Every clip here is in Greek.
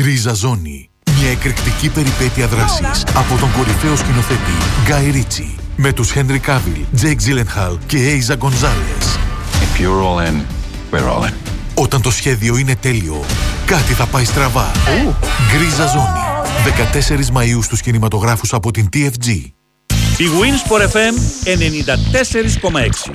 Γκρίζα Ζώνη. Μια εκρηκτική περιπέτεια δράσης από τον κορυφαίο σκηνοθέτη Γκάι Ρίτσι με τους Χένρι Κάβιλ, Τζέικ Τζίλενχαλ και Έιζα Γκονζάλες. If you're all in, we're all in. Όταν το σχέδιο είναι τέλειο, κάτι θα πάει στραβά. Γκρίζα Ζώνη. 14 Μαΐου στους κινηματογράφους από την TFG. Η Winsport FM 94,6.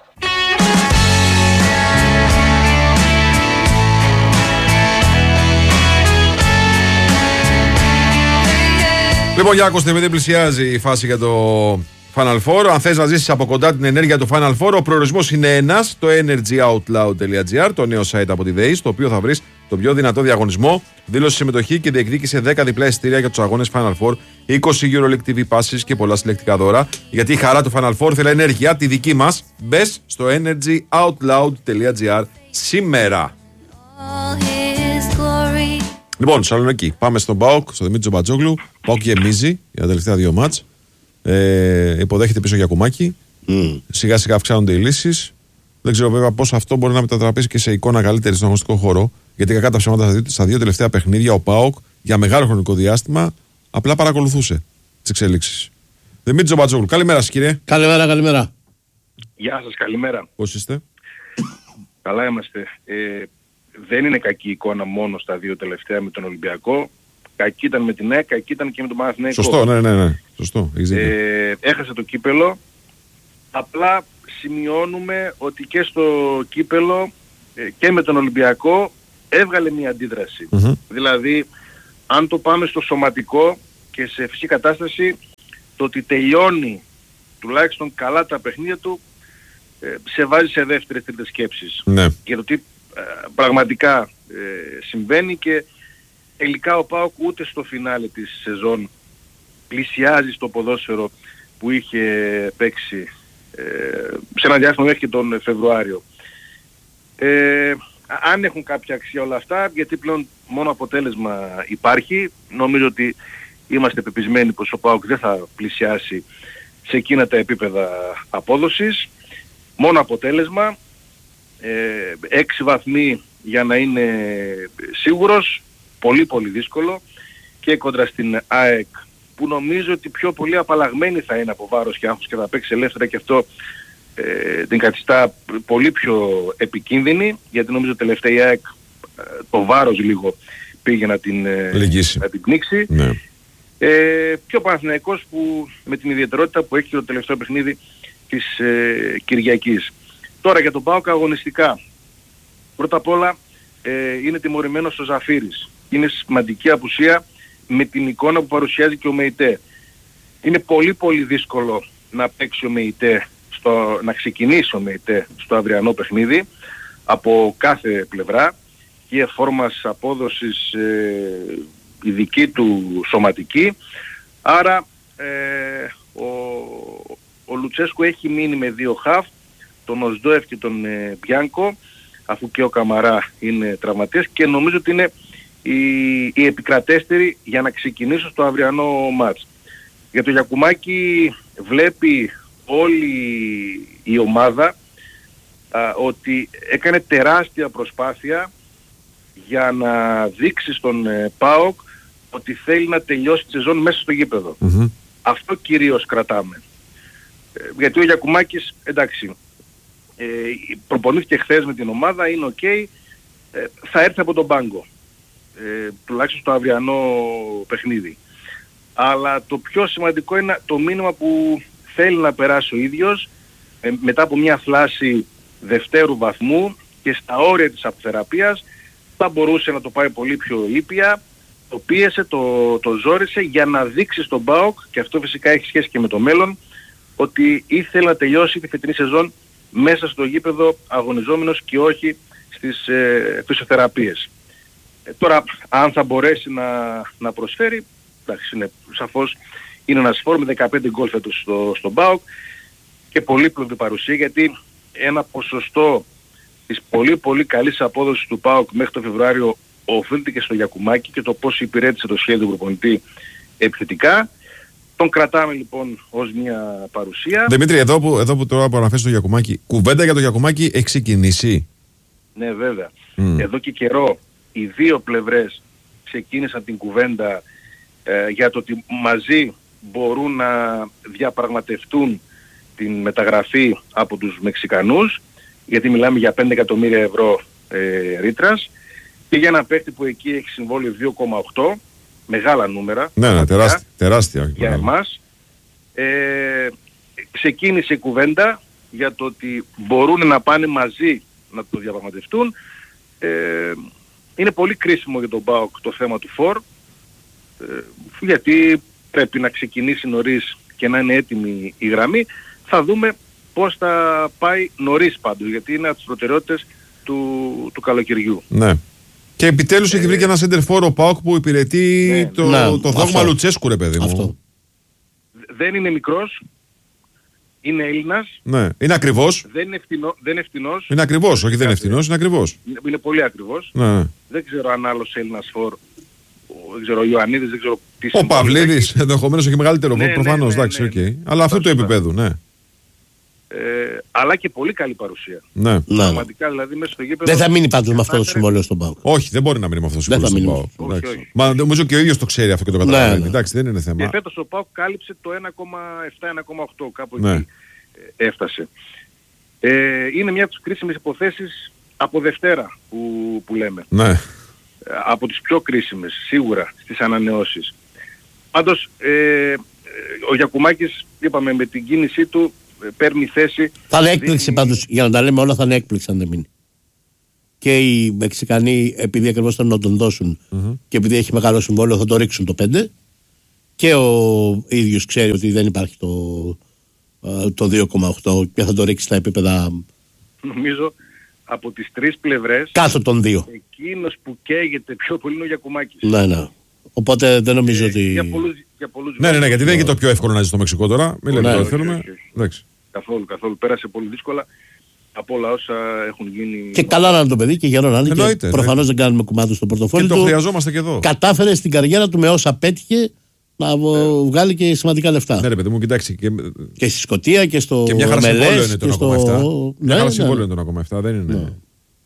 Λοιπόν, Γιάκος, επειδή πλησιάζει η φάση για το Final Four, αν θες να ζήσεις από κοντά την ενέργεια του Final Four, ο προορισμός είναι ένας, το energyoutloud.gr, το νέο site από τη ΔΕΗ, στο οποίο θα βρεις το πιο δυνατό διαγωνισμό. Δήλωσε συμμετοχή και διεκδίκησε 10 διπλά εισιτήρια για τους αγώνες Final Four, 20 EuroLeague TV passes και πολλά συλλεκτικά δώρα. Γιατί η χαρά του Final Four θέλει ενέργεια, τη δική μας. Μπες στο energyoutloud.gr σήμερα. Λοιπόν, Σαλονίκη, πάμε στον ΠΑΟΚ, στο Δημήτρη Τζομπατζόγλου. ΠΑΟΚ γεμίζει για τα τελευταία δύο μάτς. Υποδέχεται πίσω Γιακουμάκη. Σιγά σιγά αυξάνονται οι λύσεις. Δεν ξέρω βέβαια πώς αυτό μπορεί να μετατραπήσει και σε εικόνα καλύτερη στον αγωνιστικό χώρο. Γιατί κακά τα ψέματα στα δύο τελευταία παιχνίδια ο ΠΑΟΚ για μεγάλο χρονικό διάστημα απλά παρακολουθούσε τις εξέλιξεις. Δημήτρη Τζομπατζόγλου, καλημέρα σας, κύριε. Καλημέρα. Γεια σας, καλημέρα. Πώς είστε? Καλά είμαστε. Δεν είναι κακή εικόνα μόνο στα δύο τελευταία με τον Ολυμπιακό. Κακή ήταν με την ΑΕΚ, κακή ήταν και με τον Παναθηναϊκό. Σωστό, ναι. Σωστό. Έχασε το κύπελο. Απλά σημειώνουμε ότι και στο κύπελο και με τον Ολυμπιακό έβγαλε μια αντίδραση. Δηλαδή, αν το πάμε στο σωματικό και σε φυσική κατάσταση, το ότι τελειώνει τουλάχιστον καλά τα παιχνίδια του, σε βάζει σε δεύτερες τρίτες σκέψεις. Ναι. Για το τι πραγματικά συμβαίνει και τελικά ο ΠΑΟΚ ούτε στο φινάλε της σεζόν πλησιάζει στο ποδόσφαιρο που είχε παίξει σε ένα διάστημα μέχρι και τον Φεβρουάριο. Αν έχουν κάποια αξία όλα αυτά, γιατί πλέον μόνο αποτέλεσμα υπάρχει, νομίζω ότι είμαστε πεπισμένοι πως ο ΠΑΟΚ δεν θα πλησιάσει σε εκείνα τα επίπεδα απόδοσης. Μόνο αποτέλεσμα, 6 βαθμοί για να είναι σίγουρος, πολύ πολύ δύσκολο, και κόντρα στην ΑΕΚ που νομίζω ότι πιο πολύ απαλλαγμένη θα είναι από βάρος και άγχος και θα παίξει ελεύθερα, και αυτό την καθιστά πολύ πιο επικίνδυνη, γιατί νομίζω τελευταία η ΑΕΚ το βάρος λίγο πήγε να την πνίξει. Ναι. Και ο Παναθηναϊκός που με την ιδιαιτερότητα που έχει το τελευταίο παιχνίδι της Κυριακής. Τώρα για τον ΠΑΟΚ αγωνιστικά. Πρώτα απ' όλα είναι τιμωρημένος ο Ζαφύρης. Είναι σημαντική απουσία με την εικόνα που παρουσιάζει και ο ΜΕΙΤΕ. Είναι πολύ πολύ δύσκολο να παίξει ο ΜΕΙΤΕ, να ξεκινήσει ο ΜΕΙΤΕ στο αυριανό παιχνίδι από κάθε πλευρά, και φόρμας απόδοσης η δική του σωματική. Άρα ο Λουτσέσκου έχει μείνει με 2 χαφ, τον Οσδόεφ και τον Μπιάνκο, αφού και ο Καμαρά είναι τραυματίας, και νομίζω ότι είναι η επικρατέστερη για να ξεκινήσω στο αυριανό μάτς. Για το Γιακουμάκη βλέπει όλη η ομάδα ότι έκανε τεράστια προσπάθεια για να δείξει στον ΠΑΟΚ ότι θέλει να τελειώσει τη σεζόν μέσα στο γήπεδο. Αυτό κυρίως κρατάμε. Γιατί ο Γιακουμάκης, εντάξει, προπονήθηκε χθες με την ομάδα, είναι ok, θα έρθει από τον πάγκο, τουλάχιστον στο αυριανό παιχνίδι. Αλλά το πιο σημαντικό είναι το μήνυμα που θέλει να περάσει ο ίδιος μετά από μια θλάση δευτέρου βαθμού και στα όρια της αποθεραπείας. Θα μπορούσε να το πάει πολύ πιο ήπια, το πίεσε, το ζόρισε για να δείξει στον ΠΑΟΚ, και αυτό φυσικά έχει σχέση και με το μέλλον, ότι ήθελε να τελειώσει τη φετινή σεζόν μέσα στο γήπεδο αγωνιζόμενος και όχι στις φυσιοθεραπείες. Τώρα, αν θα μπορέσει να προσφέρει, εντάξει, σαφώς είναι ένας φόρ με 15 γκολ φέτος στον ΠΑΟΚ και πολύπλοκη παρουσία, γιατί ένα ποσοστό της πολύ πολύ καλής απόδοσης του ΠΑΟΚ μέχρι το Φεβρουάριο οφείλεται και στο Γιακουμάκη και το πώς υπηρέτησε το σχέδιο του προπονητή επιθετικά. Τον κρατάμε λοιπόν ως μια παρουσία. Δημήτρη, εδώ που τώρα που αναφέρεις το Γιακουμάκη, κουβέντα για το Γιακουμάκη έχει ξεκινήσει? Ναι, βέβαια. Εδώ και καιρό οι δύο πλευρές ξεκίνησαν την κουβέντα για το ότι μαζί μπορούν να διαπραγματευτούν την μεταγραφή από τους Μεξικανούς, γιατί μιλάμε για 5 εκατομμύρια ευρώ ρήτρας, και για ένα παίχτη που εκεί έχει συμβόλαιο 2,8, μεγάλα νούμερα. Ναι, τεράστια για εμάς. Ξεκίνησε η κουβέντα για το ότι μπορούν να πάνε μαζί να το διαπραγματευτούν. Είναι πολύ κρίσιμο για τον ΠΑΟΚ το θέμα του φορ, γιατί πρέπει να ξεκινήσει νωρίς και να είναι έτοιμη η γραμμή. Θα δούμε πώς θα πάει νωρίς πάντως, γιατί είναι από τις προτεραιότητες του καλοκαιριού. Ναι. Και επιτέλους έχει βρει και ένα center for ο ΠΑΟΚ που υπηρετεί το δόγμα Λουτσέσκου, ρε παιδί μου. Αυτό. Δεν είναι μικρός, είναι Έλληνας. Ναι. Είναι ακριβώς. Δεν είναι φτηνός. Είναι ακριβώς, όχι δεν είναι φτηνός, είναι ακριβώς. Είναι πολύ ακριβώς. Ναι. Δεν ξέρω αν άλλος Έλληνας φορ, δεν ξέρω, ο Ιωαννίδης, δεν ξέρω τι. Ο Παυλίδης, ενδεχομένως έχει μεγαλύτερο φορ, προφανώς, εντάξει, οκ. Αλλά αυτού του επίπεδου, ναι. Αλλά και πολύ καλή παρουσία. Ναι. Πραγματικά, δηλαδή μέσα στο γήπεδο. Δεν θα μείνει πάντως με αυτό το συμβόλαιο στον ΠΑΟΚ. Όχι, δεν μπορεί να μείνει με αυτό το συμβόλαιο στον ΠΑΟΚ. Όχι. Μα νομίζω και ο ίδιος το ξέρει αυτό και το καταλαβαίνει. Εντάξει, δεν είναι θέμα. Και φέτος ο ΠΑΟΚ κάλυψε το 1,7-1,8, κάπου εκεί έφτασε. Είναι μια από τις κρίσιμες υποθέσεις από Δευτέρα που λέμε. Ναι. Από τις πιο κρίσιμες, σίγουρα, στις ανανεώσεις. Πάντως, ο Γιακουμάκης, είπαμε, με την κίνησή του παίρνει θέση. Θα είναι έκπληξη πάντως, για να τα λέμε όλα, θα είναι έκπληξη αν δεν μείνει. Και οι Μεξικανοί, επειδή ακριβώς θέλουν να τον δώσουν και επειδή έχει μεγάλο συμβόλαιο, θα το ρίξουν το 5. Και ο ίδιος ξέρει ότι δεν υπάρχει το 2,8 και θα το ρίξει στα επίπεδα. Νομίζω από τις τρεις πλευρές. Κάτω των 2. Εκείνος που καίγεται πιο πολύ είναι ο Γιακουμάκης. Ναι. Οπότε δεν νομίζω ότι. Για πολλούς ναι, γιατί δεν είναι και το πιο εύκολο να ζει στο Μεξικό τώρα. Μην λέμε ότι θέλουμε. Καθόλου. Πέρασε πολύ δύσκολα από όλα όσα έχουν γίνει. Και καλά να είναι το παιδί και γερό να είναι. Και προφανώς δεν κάνουμε κουμάντου στο πορτοφόλι του. Και το χρειαζόμαστε και εδώ. Κατάφερε στην καριέρα του με όσα πέτυχε να βγάλει και σημαντικά λεφτά. Ναι, ρε παιδί μου, κοιτάξτε. Και στη Σκωτία και στο. Και μια χαρά συμβόλαιο είναι το 1,7. Μια χαρά συμβόλαιο είναι το 1,7, δεν είναι.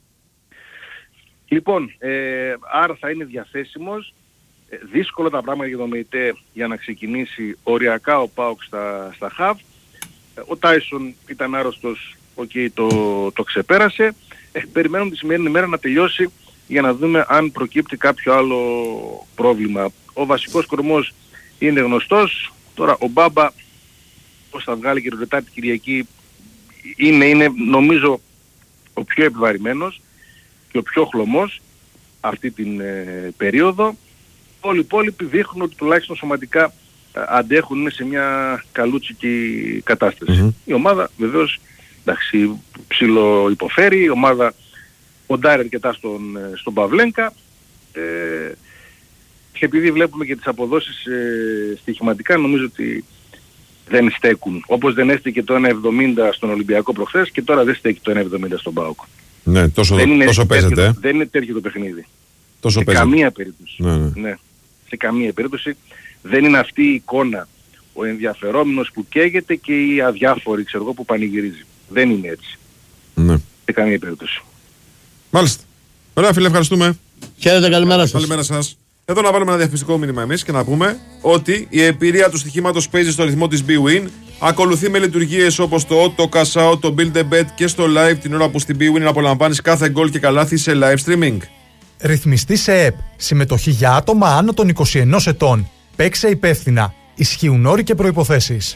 Λοιπόν, άρα θα είναι διαθέσιμος. Δύσκολα τα πράγματα για τον ΜΕΙΤΕ για να ξεκινήσει οριακά ο ΠΑΟΚ στα ΧΑΒ. Ο Τάισον ήταν άρρωστος, το ξεπέρασε. Περιμένουμε τη σημερινή μέρα να τελειώσει για να δούμε αν προκύπτει κάποιο άλλο πρόβλημα. Ο βασικός κορμός είναι γνωστός. Τώρα ο Μπάμπα, πώς θα βγάλει και την Τετάρτη Κυριακή, είναι νομίζω ο πιο επιβαρημένος και ο πιο χλωμός αυτή την περίοδο. Όλοι οι υπόλοιποι δείχνουν ότι τουλάχιστον σωματικά αντέχουν, είναι σε μια καλούτσικη κατάσταση. Η ομάδα βεβαίως, εντάξει, ψηλό υποφέρει, η ομάδα ποντάρει αρκετά στον Παυλένκα, και επειδή βλέπουμε και τις αποδόσεις στοιχηματικά, νομίζω ότι δεν στέκουν. Όπως δεν έστεκε το 1,70 στον Ολυμπιακό προχθές και τώρα δεν στέκει το 1,70 στον ΠΑΟΚ. Ναι, τόσο παίζεται. Δεν είναι τέτοιο το παιχνίδι. Τόσο σε παίζεται. Καμία περίπτωση. Ναι. Σε καμία περίπτωση δεν είναι αυτή η εικόνα. Ο ενδιαφερόμενος που καίγεται και η αδιάφορη, που πανηγυρίζει. Δεν είναι έτσι. Ναι. Σε καμία περίπτωση. Μάλιστα. Ωραία, φίλε, ευχαριστούμε. Χαίρετε, καλημέρα σας. Καλημέρα σας. Εδώ να βάλουμε ένα διαφημιστικό μήνυμα εμείς και να πούμε ότι η εμπειρία του στοιχήματος παίζει στο ρυθμό της BWIN. Ακολουθεί με λειτουργίες όπως το Auto, Cash Out, το Build a Bet και στο Live την ώρα που στην BWIN απολαμβάνεις κάθε γκολ και καλάθι σε live streaming. Ρυθμιστή σε ΕΠ. Συμμετοχή για άτομα άνω των 21 ετών. Παίξε υπεύθυνα. Ισχύουν όροι και προϋποθέσεις.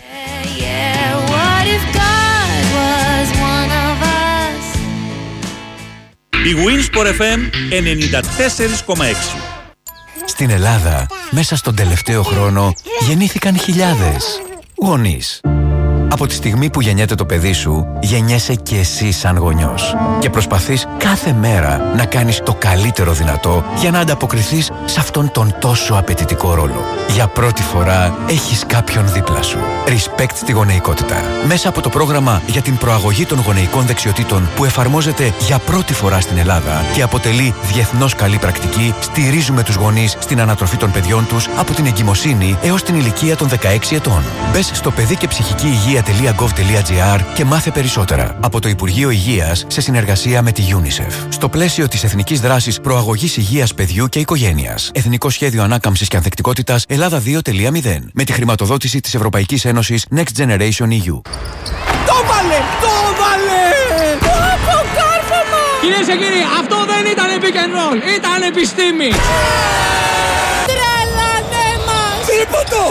Η Winsport FM 94,6. Στην Ελλάδα, μέσα στον τελευταίο χρόνο, γεννήθηκαν χιλιάδες γονείς. Από τη στιγμή που γεννιέται το παιδί σου, γεννιέσαι και εσύ σαν γονιός. Και προσπαθείς κάθε μέρα να κάνεις το καλύτερο δυνατό για να ανταποκριθείς σε αυτόν τον τόσο απαιτητικό ρόλο. Για πρώτη φορά έχεις κάποιον δίπλα σου. Respect στη γονεϊκότητα. Μέσα από το πρόγραμμα για την προαγωγή των γονεϊκών δεξιοτήτων που εφαρμόζεται για πρώτη φορά στην Ελλάδα και αποτελεί διεθνώς καλή πρακτική, στηρίζουμε τους γονείς στην ανατροφή των παιδιών τους από την εγκυμοσύνη έως την ηλικία των 16 ετών. Μπες στο παιδί και ψυχική υγεία υγεία.gov.gr και μάθε περισσότερα. Από το Υπουργείο Υγείας σε συνεργασία με τη UNICEF. Στο πλαίσιο της Εθνικής Δράσης Προαγωγής Υγείας Παιδιού και Οικογένειας. Εθνικό Σχέδιο Ανάκαμψης και Ανθεκτικότητας Ελλάδα 2.0. Με τη χρηματοδότηση της Ευρωπαϊκής Ένωσης Next Generation EU. Το βάλε! Αποκάρφωμα! Κυρίες και κύριοι, αυτό δεν ήταν pick and roll, ήταν επιστήμη! Τρελανέ μας! Τρίποντο!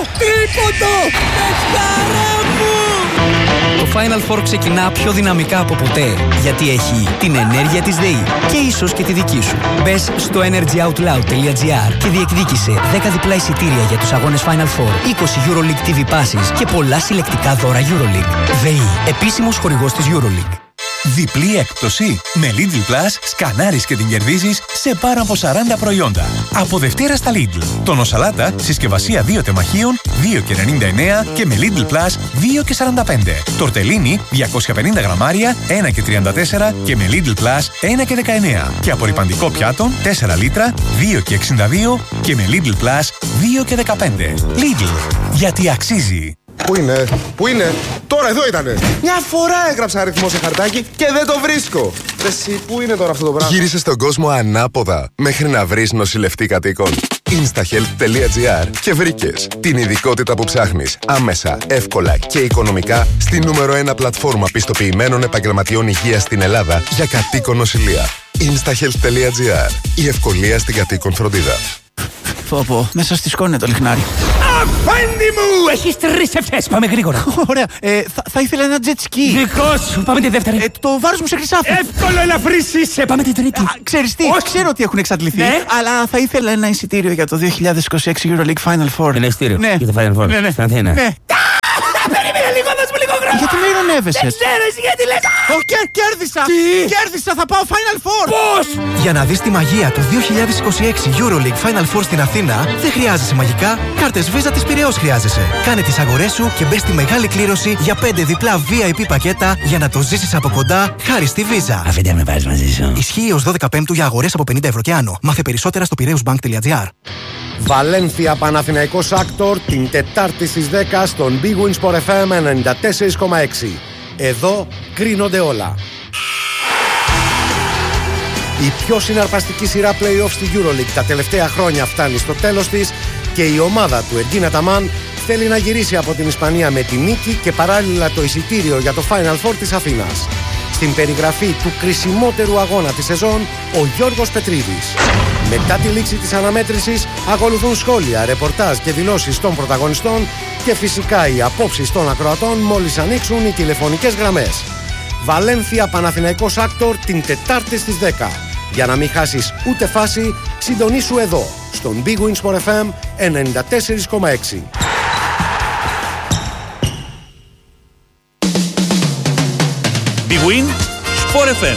Παιχτάρα μου! Το Final Four ξεκινά πιο δυναμικά από ποτέ, γιατί έχει την ενέργεια της ΔΕΗ και ίσως και τη δική σου. Μπες στο energyoutloud.gr και διεκδίκησε 10 διπλά εισιτήρια για τους αγώνες Final Four, 20 EuroLeague TV passes και πολλά συλλεκτικά δώρα EuroLeague. ΔΕΗ, επίσημος χορηγός της EuroLeague. Διπλή έκπτωση. Με Lidl Plus σκανάρεις και την κερδίζεις σε πάνω από 40 προϊόντα. Από Δευτέρα στα Lidl. Τονοσαλάτα συσκευασία 2 τεμαχίων 2,99 και με Lidl Plus 2,45. Τορτελίνι 250 γραμμάρια 1,34 και με Lidl Plus 1,19. Και απορρυπαντικό πιάτων 4 λίτρα 2,62 και με Lidl Plus 2,15. Lidl. Γιατί αξίζει. Πού είναι, τώρα εδώ ήτανε. Μια φορά έγραψα αριθμό σε χαρτάκι και δεν το βρίσκω. Εσύ, πού είναι τώρα αυτό το πράγμα? Γύρισε στον κόσμο ανάποδα μέχρι να βρεις νοσηλευτή κατοίκων. Instahealth.gr και βρήκες την ειδικότητα που ψάχνεις άμεσα, εύκολα και οικονομικά στη νούμερο 1 πλατφόρμα πιστοποιημένων επαγγελματιών υγείας στην Ελλάδα για κατοίκον νοσηλεία. Instahealth.gr. Η ευκολία στην κατοίκον φροντίδα. Πω, μέσα στη σκόνη το λιχνάρι. Αφέντη μου! Έχεις 3 ευχές, πάμε γρήγορα. Ωραία, θα ήθελα ένα jet ski. Δικό σου, πάμε τη δεύτερη. Το βάρος μου σε χρυσάφι. Εύκολο, ελαφρύς είσαι, πάμε τη τρίτη. Ξέρεις τι, ξέρω ότι έχουν εξαντληθεί, ναι, αλλά θα ήθελα ένα εισιτήριο για το 2026 EuroLeague Final Four. Ένα εισιτήριο, ναι, για το Final Four, ναι, στην Αθήνα. Ναι. Περίμενε λίγο, δώσ' μου λίγο χρόνο. Γιατί με ειρωνεύεσαι? Δεν ξέρω εσύ γιατί λες. Κέρδισα! Τι? Κέρδισα, θα πάω Final Four! Πώς? Για να δεις τη μαγεία του 2026 EuroLeague Final Four στην Αθήνα, δεν χρειάζεσαι μαγικά, κάρτες Visa της Πειραιώς χρειάζεσαι. Κάνε τις αγορές σου και μπες στη μεγάλη κλήρωση για 5 διπλά VIP πακέτα για να το ζήσεις από κοντά χάρη στη Visa. Αφήντε με πάρεις μαζί σου. Ισχύει ως 12 Πέμπτου για αγορές από 50 ευρώ και άνω. Μάθε περισσότερα στο piraeusbank.gr. Βαλένθια Παναθηναϊκός Άκτορ την Τετάρτη στις 10 στον Big Win Sport FM 94,6. Εδώ κρίνονται όλα. Η πιο συναρπαστική σειρά play-off στη EuroLeague τα τελευταία χρόνια φτάνει στο τέλος της και η ομάδα του Εργκίν Αταμάν θέλει να γυρίσει από την Ισπανία με τη νίκη και παράλληλα το εισιτήριο για το Final Four της Αθήνας. Στην περιγραφή του κρισιμότερου αγώνα της σεζόν, ο Γιώργος Πετρίδης. Μετά τη λήξη της αναμέτρησης ακολουθούν σχόλια, ρεπορτάζ και δηλώσεις των πρωταγωνιστών και φυσικά οι απόψεις των ακροατών μόλις ανοίξουν οι τηλεφωνικές γραμμές. Βαλένθια Παναθηναϊκός Άκτορ την Τετάρτη στις 10. Για να μην χάσεις ούτε φάση, συντονίσου εδώ, στον Big Win Sport FM 94,6. Big Win Sport FM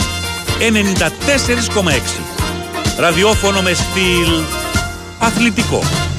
94,6. Ραδιόφωνο με στυλ αθλητικό.